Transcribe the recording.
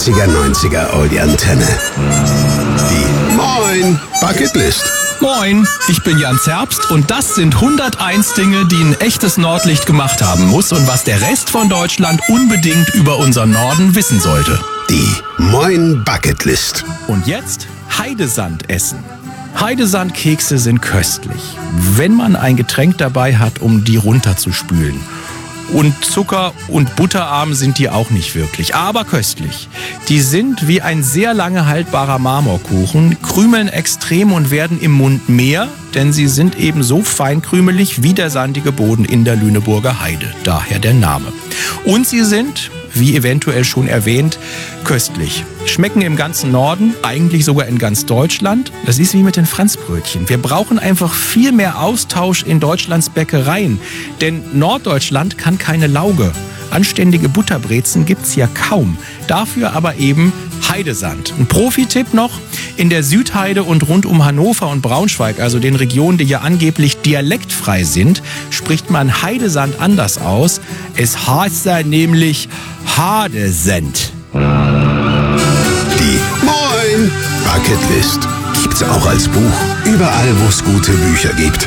80er, 90er Oldie Antenne. Die Moin Bucketlist. Moin, ich bin Jan Zerbst und das sind 101 Dinge, die ein echtes Nordlicht gemacht haben muss und was der Rest von Deutschland unbedingt über unseren Norden wissen sollte. Die Moin Bucketlist. Und jetzt Heidesand essen. Heidesandkekse sind köstlich, wenn man ein Getränk dabei hat, um die runterzuspülen. Und Zucker- und butterarm sind die auch nicht wirklich, aber köstlich. Die sind wie ein sehr lange haltbarer Marmorkuchen, krümeln extrem und werden im Mund mehr, denn sie sind eben so feinkrümelig wie der sandige Boden in der Lüneburger Heide, daher der Name. Und sie sind, wie eventuell schon erwähnt, köstlich. Schmecken im ganzen Norden, eigentlich sogar in ganz Deutschland. Das ist wie mit den Franzbrötchen. Wir brauchen einfach viel mehr Austausch in Deutschlands Bäckereien, denn Norddeutschland kann keine Lauge. Anständige Butterbrezen gibt's ja kaum. Dafür aber eben Heidesand. Ein Profi-Tipp noch: In der Südheide und rund um Hannover und Braunschweig, also den Regionen, die ja angeblich dialektfrei sind, spricht man Heidesand anders aus. Es heißt da nämlich Hadesend. Die Moin Bucketlist gibt's auch als Buch. Überall, wo es gute Bücher gibt.